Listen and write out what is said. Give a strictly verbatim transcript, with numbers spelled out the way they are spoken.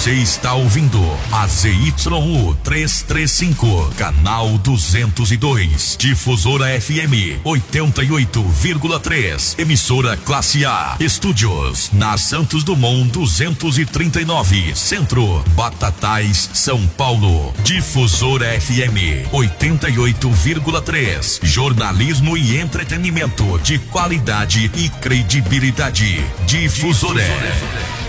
Você está ouvindo a Z Y U trezentos e trinta e cinco, canal duzentos e dois, difusora F M oitenta e oito vírgula três, emissora classe A, estúdios na Santos Dumont duzentos e trinta e nove, Centro, Batatais, São Paulo. Difusora F M oitenta e oito vírgula três, jornalismo e entretenimento de qualidade e credibilidade. Difusora.